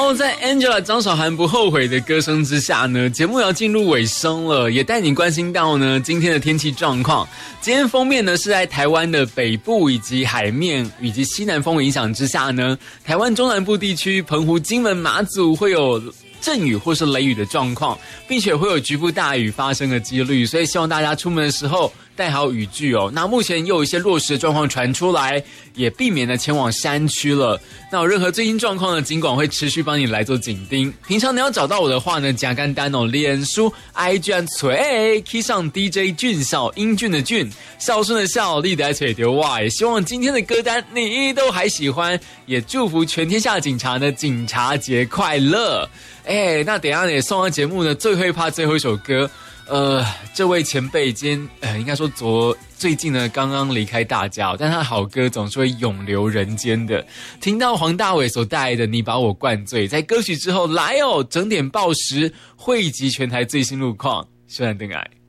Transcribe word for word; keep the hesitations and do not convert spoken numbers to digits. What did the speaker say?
好，在 Angela 张韶涵不后悔的歌声之下呢，节目要进入尾声了，也带你关心到呢今天的天气状况。今天封面呢是在台湾的北部以及海面以及西南风的影响之下呢，台湾中南部地区、澎湖、金门、马祖会有阵雨或是雷雨的状况，并且会有局部大雨发生的几率，所以希望大家出门的时候带好雨具哦。那目前又有一些落实的状况传出来，也避免了前往山区了。那有任何最新状况呢，尽管会持续帮你来做紧盯。平常你要找到我的话呢，加干单哦，脸书 I G 按锤 key 上 D J 俊孝，英俊的俊，孝顺的孝，立得垂丢哇！也希望今天的歌单你都还喜欢，也祝福全天下警察呢，警察节快乐！哎，那等一下也送到节目呢，最后一趴最后一首歌。呃，这位前辈今天呃，应该说昨最近呢刚刚离开大家、哦，但他好歌总是会永留人间的。听到黄大炜所带来的《你把我灌醉》，在歌曲之后来哦，整点报时汇集全台最新路况，虽然灯爱。